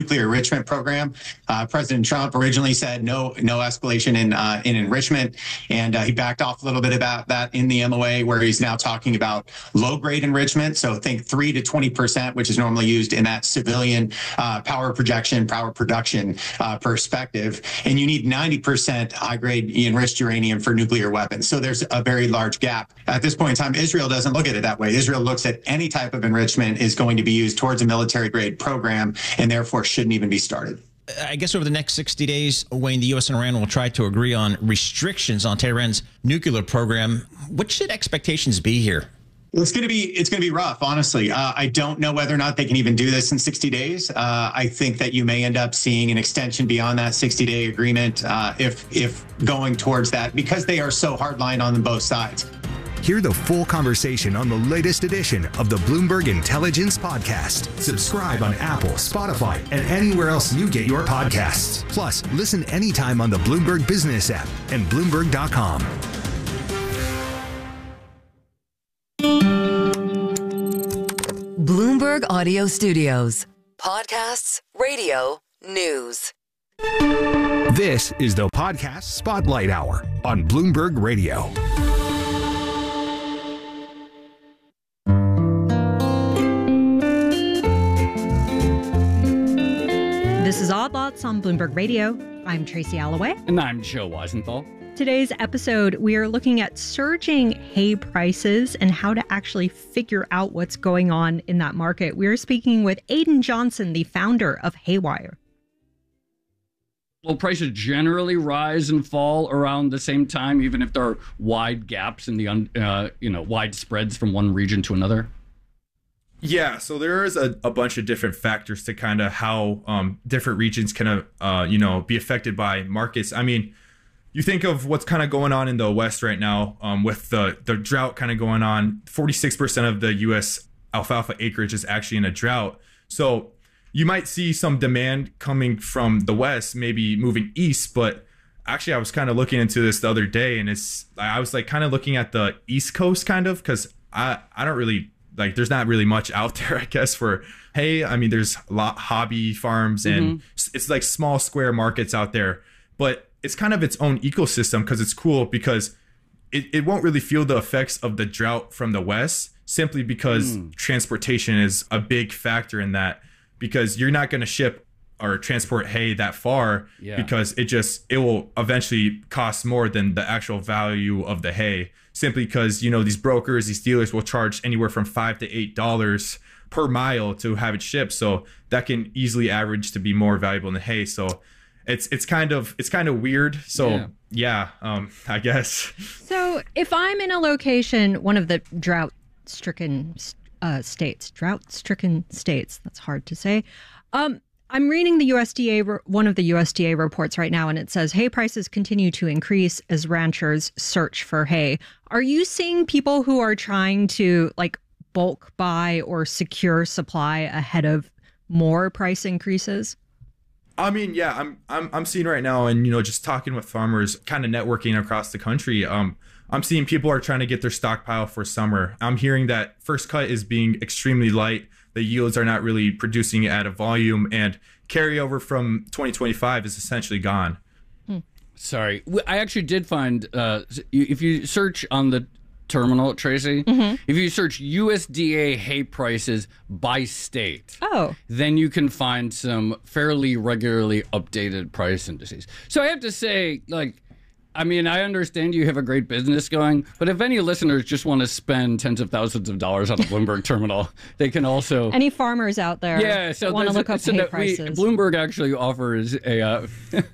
nuclear enrichment program. President Trump originally said no escalation in enrichment, and he backed off a little bit about that in the MOA, where he's now talking about low-grade enrichment. So think 3 to 20%, which is normally used in that civilian power projection, power production perspective. And you need 90% high-grade enriched uranium for nuclear weapons. So there's a very large gap. At this point in time, Israel doesn't look at it that way. Israel looks at any type of enrichment is going to be used towards a military-grade program, and therefore shouldn't even be started. I guess over the next 60 days, Wayne, the U.S. and Iran will try to agree on restrictions on Tehran's nuclear program. What should expectations be here? It's going to be rough, honestly. I don't know whether or not they can even do this in 60 days. I think that you may end up seeing an extension beyond that 60-day agreement if going towards that, because they are so hardline on both sides. Hear the full conversation on the latest edition of the Bloomberg Intelligence Podcast. Subscribe on Apple, Spotify, and anywhere else you get your podcasts. Plus, listen anytime on the Bloomberg Business app and Bloomberg.com. Bloomberg Audio Studios. Podcasts, radio, news. This is the Podcast Spotlight Hour on Bloomberg Radio. This is Odd Lots on Bloomberg Radio. I'm Tracy Alloway. And I'm Joe Weisenthal. Today's episode, we are looking at surging hay prices and how to actually figure out what's going on in that market. We're speaking with Aidan Johnson, the founder of Haywire. Well, prices generally rise and fall around the same time, even if there are wide gaps in the wide spreads from one region to another. Yeah, so there is a bunch of different factors to kind of how different regions can, be affected by markets. I mean, you think of what's kind of going on in the West right now with the drought kind of going on. 46% of the U.S. alfalfa acreage is actually in a drought. So you might see some demand coming from the West, maybe moving east. But actually, I was kind of looking into this the other day, and I was like kind of looking at the East Coast kind of, because I don't really... like, there's not really much out there, I guess, for hay. I mean, there's a lot hobby farms and it's like small square markets out there, but it's kind of its own ecosystem because it's cool because it won't really feel the effects of the drought from the West simply because transportation is a big factor in that, because you're not going to ship or transport hay that far because it will eventually cost more than the actual value of the hay, simply because, these brokers, these dealers will charge anywhere from $5 to $8 per mile to have it shipped. So that can easily average to be more valuable than hay. So it's kind of weird. So I guess. So if I'm in a location, one of the drought-stricken states, that's hard to say. I'm reading the one of the USDA reports right now, and it says hay prices continue to increase as ranchers search for hay. Are you seeing people who are trying to bulk buy or secure supply ahead of more price increases? I mean, yeah, I'm seeing right now, and just talking with farmers, kind of networking across the country. I'm seeing people are trying to get their stockpile for summer. I'm hearing that first cut is being extremely light. The yields are not really producing at a volume, and carryover from 2025 is essentially gone. Sorry. I actually did find, if you search on the terminal, Tracy, if you search USDA hay prices by state, then you can find some fairly regularly updated price indices. So I have to say, I understand you have a great business going, but if any listeners just want to spend tens of thousands of dollars on a Bloomberg terminal, they can also... Any farmers out there want to look up hay prices. Bloomberg actually offers a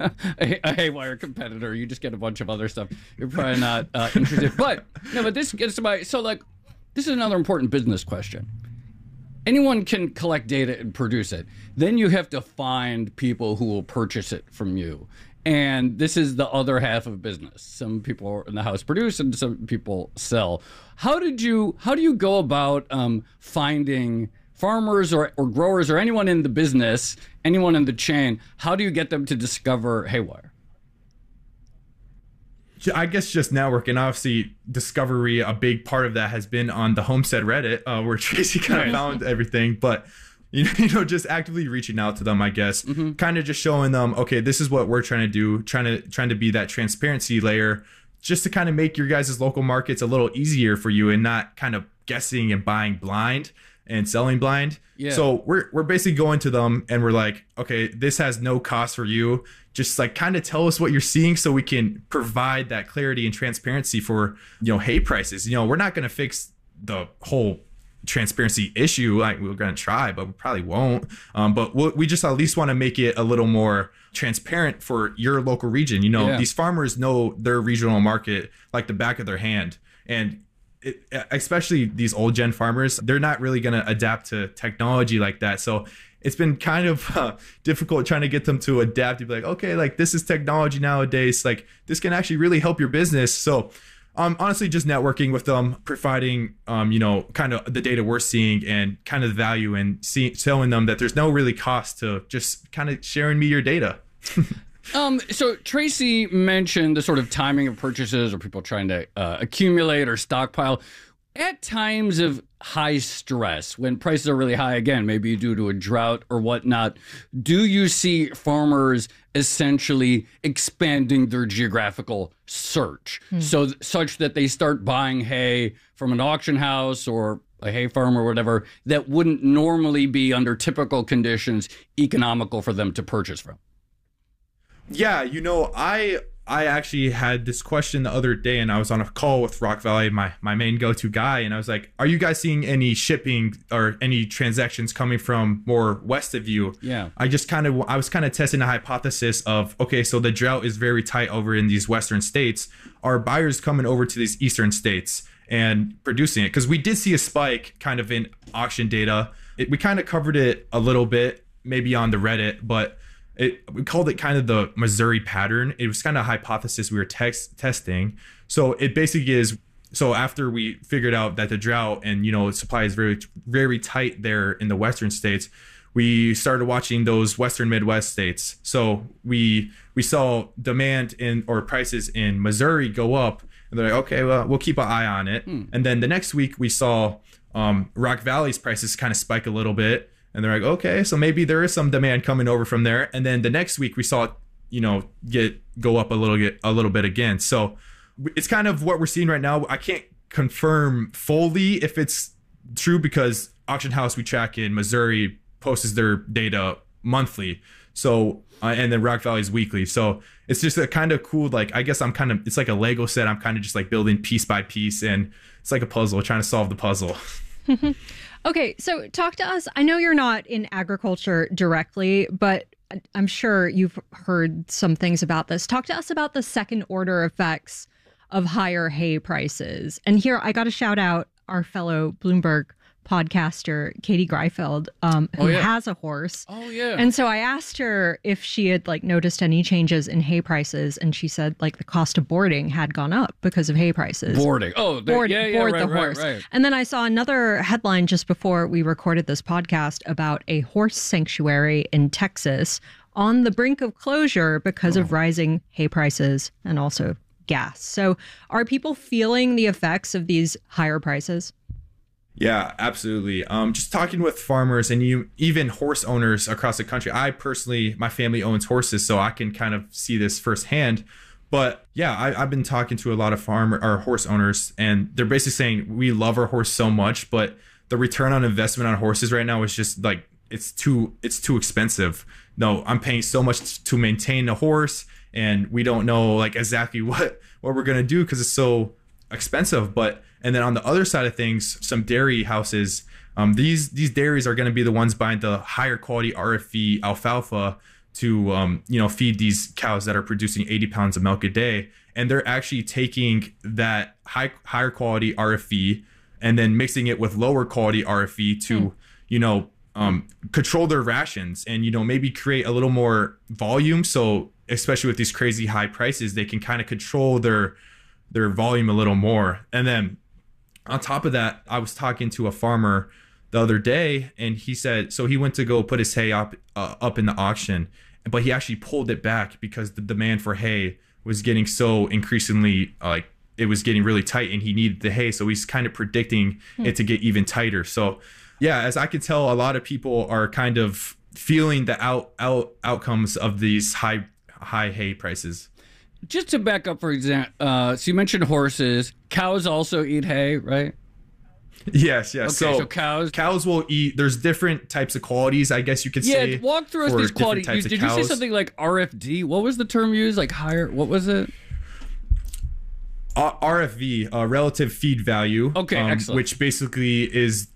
Haywire competitor. You just get a bunch of other stuff. You're probably not interested. But this gets to my... So, this is another important business question. Anyone can collect data and produce it. Then you have to find people who will purchase it from you. And this is the other half of business. Some people in the house produce and some people sell. How do you go about finding farmers or growers or anyone in the business, anyone in the chain? How do you get them to discover Haywire? I guess just networking. Obviously, discovery, a big part of that has been on the Homestead Reddit, where Tracy kind of found everything. But just actively reaching out to them, I guess, kind of just showing them, okay, this is what we're trying to do, trying to be that transparency layer, just to kind of make your guys' local markets a little easier for you and not kind of guessing and buying blind and selling blind. Yeah. So we're basically going to them and we're like, okay, this has no cost for you. Just like kind of tell us what you're seeing so we can provide that clarity and transparency for, hay prices. We're not going to fix the whole transparency issue. Like, we're going to try, but we probably won't. But we just at least want to make it a little more transparent for your local region. These farmers know their regional market like the back of their hand. And especially these old gen farmers, they're not really going to adapt to technology like that. So it's been kind of difficult trying to get them to adapt, to be like, okay, like this is technology nowadays. Like this can actually really help your business. So honestly, just networking with them, providing, kind of the data we're seeing and kind of the value, and showing them that there's no really cost to just kind of sharing me your data. So Tracy mentioned the sort of timing of purchases or people trying to accumulate or stockpile. At times of high stress, when prices are really high, again, maybe due to a drought or whatnot, do you see farmers essentially expanding their geographical search such that they start buying hay from an auction house or a hay farm or whatever that wouldn't normally be, under typical conditions, economical for them to purchase from? Yeah, I actually had this question the other day, and I was on a call with Rock Valley, my main go-to guy, and I was like, are you guys seeing any shipping or any transactions coming from more west of you? Yeah. I was kind of testing a hypothesis of, okay, so the drought is very tight over in these western states. Are buyers coming over to these eastern states and producing it? Because we did see a spike kind of in auction data. We kind of covered it a little bit, maybe on the Reddit, but we called it kind of the Missouri pattern. It was kind of a hypothesis we were testing. So it basically is, so after we figured out that the drought and, supply is very, very tight there in the western states, we started watching those western Midwest states. So we saw demand or prices in Missouri go up, and they're like, okay, well, we'll keep an eye on it. And then the next week we saw Rock Valley's prices kind of spike a little bit. And they're like, okay, so maybe there is some demand coming over from there. And then the next week we saw it, go up a little bit again. So it's kind of what we're seeing right now. I can't confirm fully if it's true, because Auction House we track in Missouri posts their data monthly. So and then Rock Valley's weekly. So it's just a kind of cool, like, I guess it's like a Lego set. I'm kind of just like building piece by piece, and it's like a puzzle, trying to solve the puzzle. Okay, so talk to us. I know you're not in agriculture directly, but I'm sure you've heard some things about this. Talk to us about the second order effects of higher hay prices. And here I got to shout out our fellow Bloomberg podcaster, Katie Greifeld, who has a horse. Oh, yeah. And so I asked her if she had noticed any changes in hay prices. And she said the cost of boarding had gone up because of hay prices. Boarding. Oh, board the horse. Right. And then I saw another headline just before we recorded this podcast about a horse sanctuary in Texas on the brink of closure because of rising hay prices and also gas. So are people feeling the effects of these higher prices? Yeah, absolutely. Just talking with farmers and even horse owners across the country. I personally, my family owns horses, so I can kind of see this firsthand. But yeah, I've been talking to a lot of horse owners, and they're basically saying we love our horse so much, but the return on investment on horses right now is just like it's too expensive. No, I'm paying so much to maintain a horse, and we don't know exactly what we're gonna do because it's so expensive. And then on the other side of things, some dairy houses, these dairies are going to be the ones buying the higher quality RFE alfalfa to feed these cows that are producing 80 pounds of milk a day. And they're actually taking that higher quality RFE and then mixing it with lower quality RFE to control their rations and maybe create a little more volume. So especially with these crazy high prices, they can kind of control their volume a little more. And then on top of that, I was talking to a farmer the other day, and he said, so he went to go put his hay up in the auction, but he actually pulled it back because the demand for hay was getting so increasingly, it was getting really tight, and he needed the hay. So he's kind of predicting it to get even tighter. So yeah, as I can tell, a lot of people are kind of feeling the outcomes of these high hay prices. Just to back up, for example, so you mentioned horses. Cows also eat hay, right? Yes. Okay, so cows will eat. There's different types of qualities, I guess you could say. Yeah, walk through us these qualities. Did you say something like RFD? What was the term used? Like higher? What was it? RFV, relative feed value. Okay, excellent. Which basically is,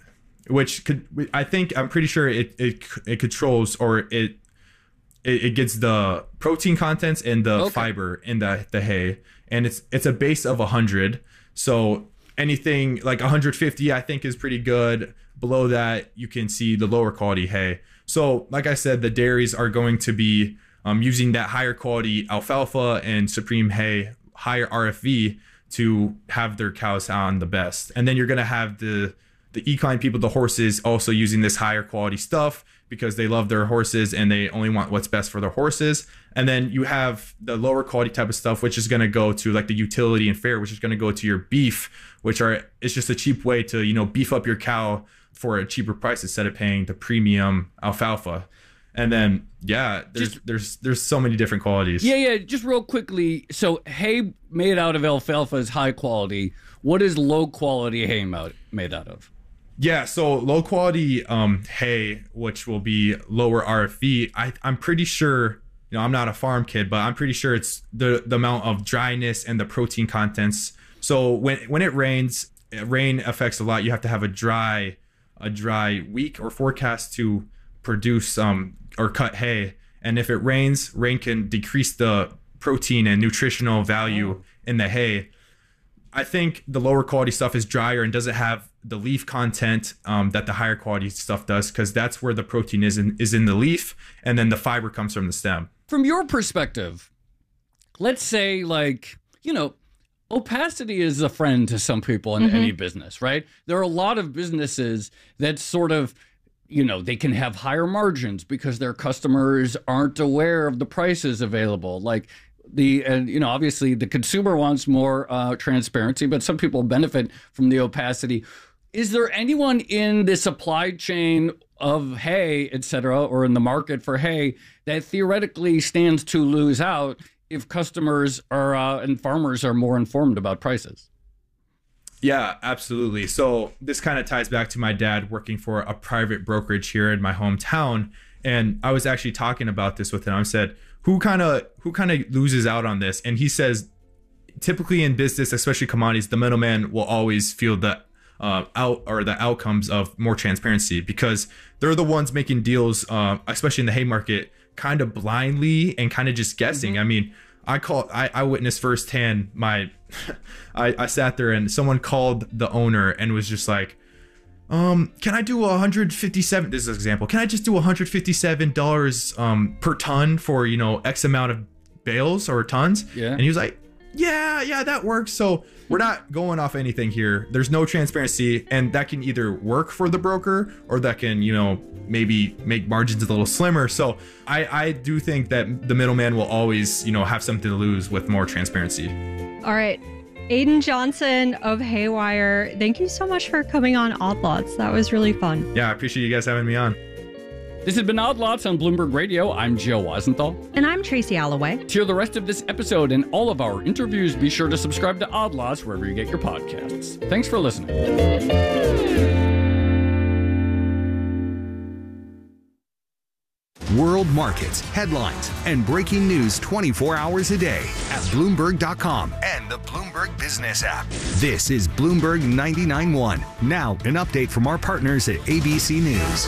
I'm pretty sure it controls, or it gets the protein contents and the fiber in the hay, and it's a base of 100. So anything like 150, I think, is pretty good. Below that, you can see the lower quality hay. So, like I said, the dairies are going to be using that higher quality alfalfa and supreme hay, higher RFV, to have their cows sound the best. And then you're going to have the equine people, the horses, also using this higher quality stuff because they love their horses and they only want what's best for their horses. And then you have the lower quality type of stuff, which is going to go to like the utility and fare, which is going to go to your beef, it's just a cheap way to, beef up your cow for a cheaper price instead of paying the premium alfalfa. And then, there's so many different qualities. Yeah. Just real quickly. So hay made out of alfalfa is high quality. What is low quality hay made out of? Yeah, so low quality hay, which will be lower RFV, I'm pretty sure, I'm not a farm kid, but I'm pretty sure it's the amount of dryness and the protein contents. So when it rains, rain affects a lot. You have to have a dry week or forecast to produce or cut hay. And if it rains, rain can decrease the protein and nutritional value in the hay. I think the lower quality stuff is drier and doesn't have the leaf content that the higher quality stuff does, because that's where the protein is in the leaf, and then the fiber comes from the stem. From your perspective, let's say opacity is a friend to some people in any business, right? There are a lot of businesses that sort of, they can have higher margins because their customers aren't aware of the prices available. Obviously the consumer wants more transparency, but some people benefit from the opacity. Is there anyone in the supply chain of hay, et cetera, or in the market for hay that theoretically stands to lose out if customers are and farmers are more informed about prices? Yeah, absolutely. So this kind of ties back to my dad working for a private brokerage here in my hometown. And I was actually talking about this with him. I said, who kind of loses out on this? And he says, typically in business, especially commodities, the middleman will always feel the outcomes of more transparency, because they're the ones making deals, especially in the hay market, kind of blindly and kind of just guessing. I mean, I witnessed firsthand I sat there and someone called the owner and was just like, can I do $157? This is an example. Can I just do $157 per ton for, X amount of bales or tons? Yeah. And he was like, yeah, that works. So we're not going off anything here. There's no transparency, and that can either work for the broker or that can, maybe make margins a little slimmer. So I do think that the middleman will always, have something to lose with more transparency. All right. Aiden Johnson of Haywire, thank you so much for coming on Odd Lots. That was really fun. Yeah, I appreciate you guys having me on. This has been Odd Lots on Bloomberg Radio. I'm Joe Weisenthal. And I'm Tracy Alloway. To hear the rest of this episode and all of our interviews, be sure to subscribe to Odd Lots wherever you get your podcasts. Thanks for listening. World markets, headlines, and breaking news 24 hours a day at Bloomberg.com and the Bloomberg Business app. This is Bloomberg 99.1. Now, an update from our partners at ABC News.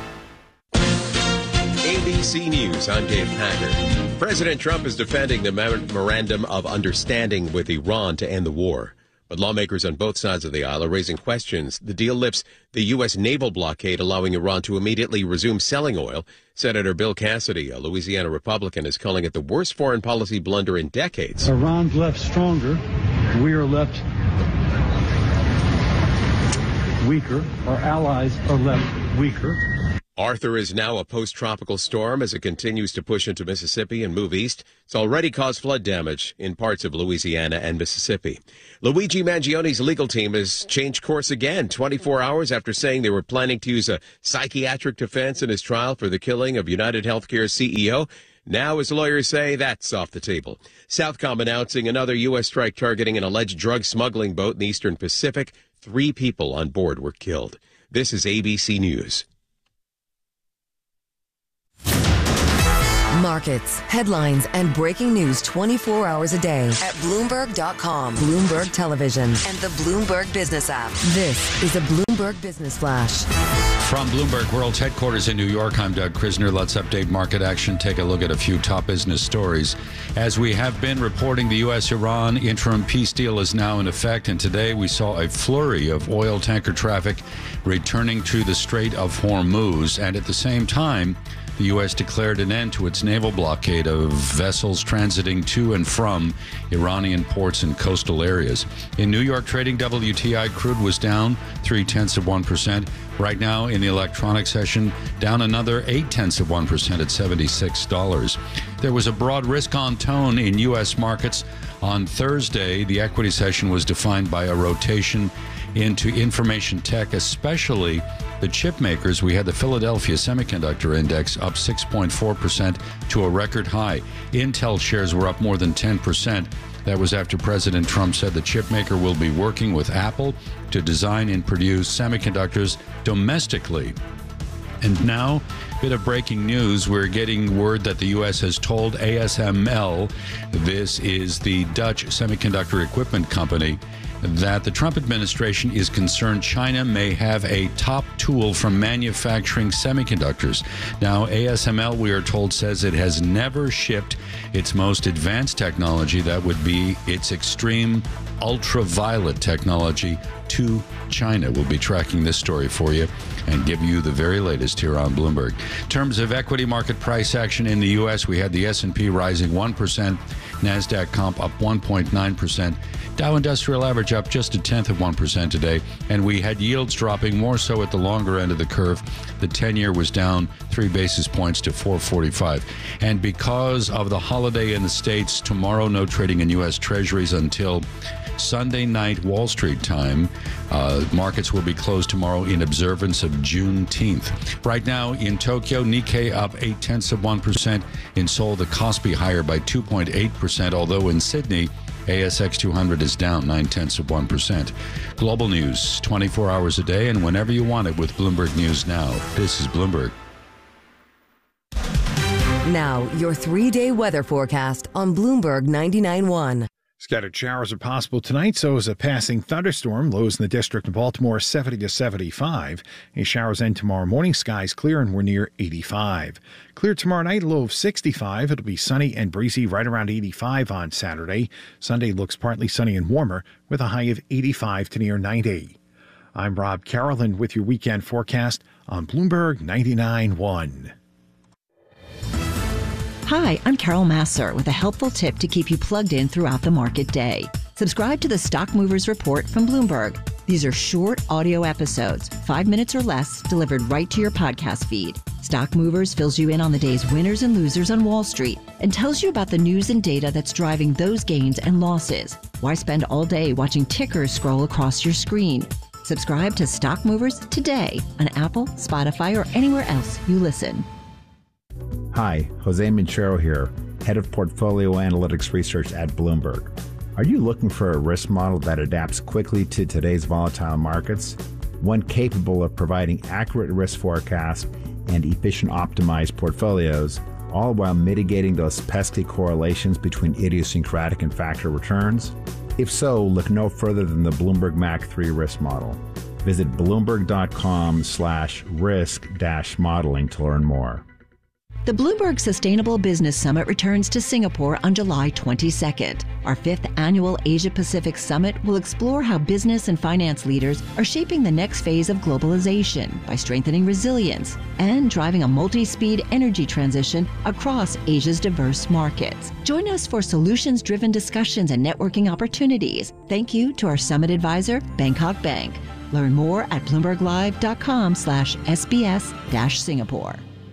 ABC News, I'm Dave Packer. President Trump is defending the memorandum of understanding with Iran to end the war. But lawmakers on both sides of the aisle are raising questions. The deal lifts the U.S. naval blockade, allowing Iran to immediately resume selling oil. Senator Bill Cassidy, a Louisiana Republican, is calling it the worst foreign policy blunder in decades. Iran's left stronger. We are left weaker. Our allies are left weaker. Arthur is now a post-tropical storm as it continues to push into Mississippi and move east. It's already caused flood damage in parts of Louisiana and Mississippi. Luigi Mangione's legal team has changed course again 24 hours after saying they were planning to use a psychiatric defense in his trial for the killing of United Healthcare's CEO. Now his lawyers say that's off the table. Southcom announcing another U.S. strike targeting an alleged drug smuggling boat in the Eastern Pacific. 3 people on board were killed. This is ABC News. Markets, headlines, and breaking news 24 hours a day at Bloomberg.com, Bloomberg Television, and the Bloomberg Business app. This is a Bloomberg Business Flash. From Bloomberg World's headquarters in New York, I'm Doug Krisner. Let's update market action, take a look at a few top business stories. As we have been reporting, the U.S.-Iran interim peace deal is now in effect, and today we saw a flurry of oil tanker traffic returning to the Strait of Hormuz, and at the same time, the U.S. declared an end to its naval blockade of vessels transiting to and from Iranian ports and coastal areas. In New York trading, WTI crude was down 0.3%. Right now in the electronic session, down another 0.8% at $76. There was a broad risk-on tone in U.S. markets. On Thursday, the equity session was defined by a rotation into information tech, especially the chip makers. We had the Philadelphia Semiconductor Index up 6.4% to a record high. Intel shares were up more than 10%. That was after President Trump said the chip maker will be working with Apple to design and produce semiconductors domestically. And now, a bit of breaking news. We're getting word that the U.S. has told ASML, this is the Dutch semiconductor equipment company, that the Trump administration is concerned China may have a top tool for manufacturing semiconductors. Now, ASML, we are told, says it has never shipped its most advanced technology, that would be its extreme ultraviolet technology, to China. We'll be tracking this story for you and give you the very latest here on Bloomberg. In terms of equity market price action in the U.S., we had the S&P rising 1%, NASDAQ comp up 1.9%, Dow Industrial Average up just 0.1% today, and we had yields dropping more so at the longer end of the curve. The 10-year was down 3 basis points to 4.45. And because of the holiday in the States, tomorrow no trading in U.S. Treasuries until Sunday night Wall Street time. Markets will be closed tomorrow in observance of Juneteenth. Right now in Tokyo, Nikkei up 0.8%. In Seoul, the Kospi higher by 2.8%, although in Sydney, ASX 200 is down 0.9%. Global news 24 hours a day and whenever you want it with Bloomberg News Now. This is Bloomberg. Now, your 3-day weather forecast on Bloomberg 99.1. Scattered showers are possible tonight, so is a passing thunderstorm. Lows in the district of Baltimore 70 to 75. Showers end tomorrow morning. Skies clear and we're near 85. Clear tomorrow night, a low of 65. It'll be sunny and breezy right around 85 on Saturday. Sunday looks partly sunny and warmer with a high of 85 to near 90. I'm Rob Carroll with your weekend forecast on Bloomberg 99.1. Hi, I'm Carol Masser with a helpful tip to keep you plugged in throughout the market day. Subscribe to the Stock Movers Report from Bloomberg. These are short audio episodes, 5 minutes or less, delivered right to your podcast feed. Stock Movers fills you in on the day's winners and losers on Wall Street and tells you about the news and data that's driving those gains and losses. Why spend all day watching tickers scroll across your screen? Subscribe to Stock Movers today on Apple, Spotify, or anywhere else you listen. Hi, Jose Minchero here, Head of Portfolio Analytics Research at Bloomberg. Are you looking for a risk model that adapts quickly to today's volatile markets? One capable of providing accurate risk forecasts and efficient optimized portfolios, all while mitigating those pesky correlations between idiosyncratic and factor returns? If so, look no further than the Bloomberg MAC 3 risk model. Visit bloomberg.com/risk-modeling to learn more. The Bloomberg Sustainable Business Summit returns to Singapore on July 22nd. Our 5th annual Asia-Pacific Summit will explore how business and finance leaders are shaping the next phase of globalization by strengthening resilience and driving a multi-speed energy transition across Asia's diverse markets. Join us for solutions-driven discussions and networking opportunities. Thank you to our summit advisor, Bangkok Bank. Learn more at bloomberglive.com/SBS-Singapore.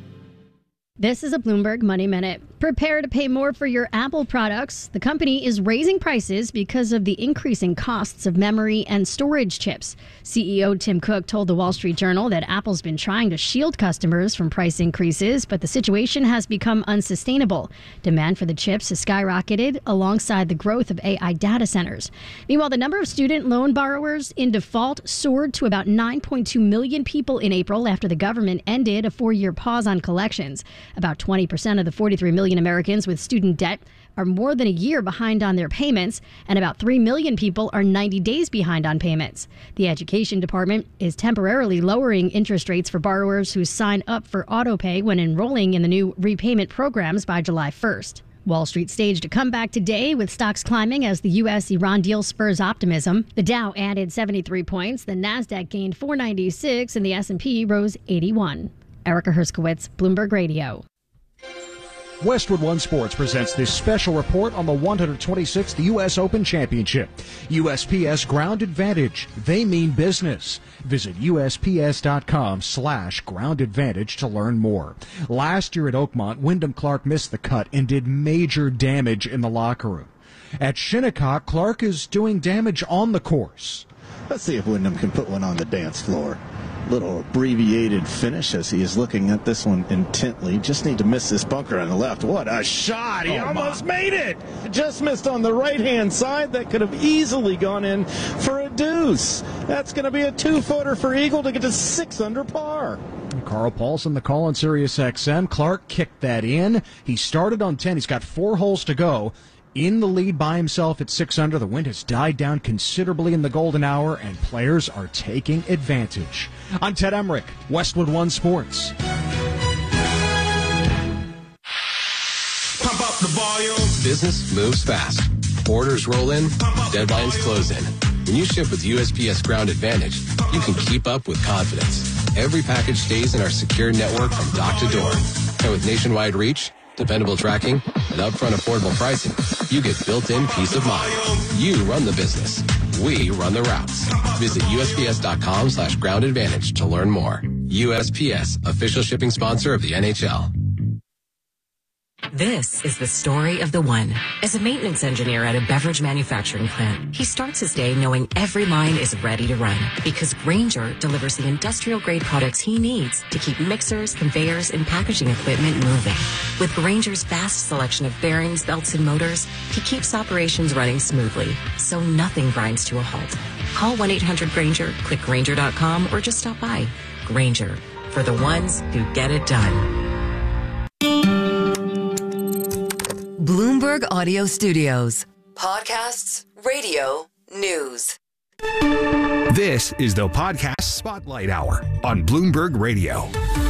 This is a Bloomberg Money Minute. Prepare to pay more for your Apple products. The company is raising prices because of the increasing costs of memory and storage chips. CEO Tim Cook told the Wall Street Journal that Apple's been trying to shield customers from price increases, but the situation has become unsustainable. Demand for the chips has skyrocketed alongside the growth of AI data centers. Meanwhile, the number of student loan borrowers in default soared to about 9.2 million people in April after the government ended a 4-year pause on collections. About 20% of the 43 million Americans with student debt are more than a year behind on their payments, and about 3 million people are 90 days behind on payments. The Education Department is temporarily lowering interest rates for borrowers who sign up for autopay when enrolling in the new repayment programs by July 1st. Wall Street staged a comeback today with stocks climbing as the U.S.-Iran deal spurs optimism. The Dow added 73 points, the Nasdaq gained 496, and the S&P rose 81. Erica Herskowitz, Bloomberg Radio. Westwood One Sports presents this special report on the 126th U.S. Open Championship. USPS Ground Advantage. They mean business. Visit USPS.com/Ground Advantage to learn more. Last year at Oakmont, Wyndham Clark missed the cut and did major damage in the locker room. At Shinnecock, Clark is doing damage on the course. Let's see if Wyndham can put one on the dance floor. Little abbreviated finish as he is looking at this one intently. Just need to miss this bunker on the left. What a shot! He almost made it! Just missed on the right-hand side. That could have easily gone in for a deuce. That's going to be a 2-footer for Eagle to get to 6 under par. Carl Paulson, the call on Sirius XM. Clark kicked that in. He started on 10. He's got 4 holes to go. In the lead by himself at 6 under. The wind has died down considerably in the golden hour, and players are taking advantage. I'm Ted Emmerich, Westwood One Sports. Pump up the volume. Business moves fast. Orders roll in, deadlines close in. When you ship with USPS Ground Advantage, you can keep up with confidence. Every package stays in our secure network from dock to door. And with nationwide reach, dependable tracking, and upfront affordable pricing, you get built-in peace of mind. You run the business. We run the routes. Visit USPS.com/Ground Advantage to learn more. USPS, official shipping sponsor of the NHL. This is the story of the one. As a maintenance engineer at a beverage manufacturing plant, he starts his day knowing every line is ready to run because Grainger delivers the industrial-grade products he needs to keep mixers, conveyors, and packaging equipment moving. With Grainger's vast selection of bearings, belts, and motors, he keeps operations running smoothly, so nothing grinds to a halt. Call 1-800-GRAINGER, click Grainger.com, or just stop by. Grainger, for the ones who get it done. Bloomberg Audio Studios. Podcasts, radio, news. This is the Podcast Spotlight Hour on Bloomberg Radio.